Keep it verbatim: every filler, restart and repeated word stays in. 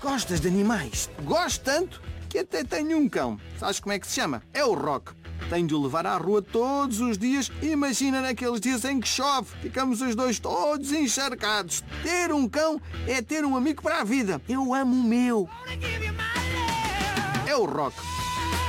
Gostas de animais? Gosto tanto que até tenho um cão. Sabes como é que se chama? É o Rock. Tenho de o levar à rua todos os dias. Imagina naqueles dias em que chove. Ficamos os dois todos encharcados. Ter um cão é ter um amigo para a vida. Eu amo o meu. É o Rock.